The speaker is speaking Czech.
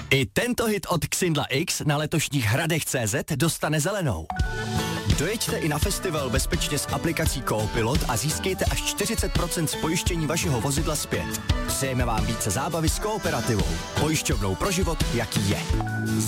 I tento hit od Xindla X na letošních Hradech.cz dostane zelenou. Dojeďte i na festival bezpečně s aplikací Coopilot a získejte až 40% z pojištění vašeho vozidla zpět. Přejeme vám více zábavy s Kooperativou. Pojišťovnou pro život, jaký je.